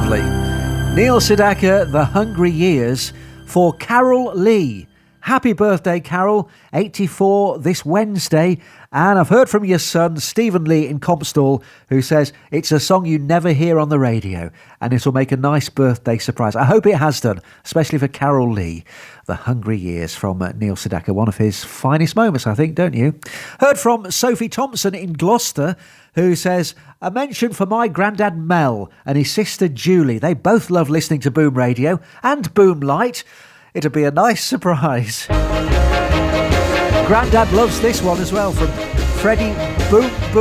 lovely. Neil Sedaka, The Hungry Years, for Carol Lee. Happy birthday, Carol. 84 this Wednesday. And I've heard from your son, Stephen Lee in Compstall, who says it's a song you never hear on the radio, and it'll make a nice birthday surprise. I hope it has done, especially for Carol Lee. The Hungry Years from Neil Sedaka, one of his finest moments, I think, don't you? Heard from Sophie Thompson in Gloucester, who says, a mention for my granddad Mel and his sister Julie. They both love listening to Boom Radio and Boom Light. It'll be a nice surprise. Grandad loves this one as well, from Freddie Boom Boom.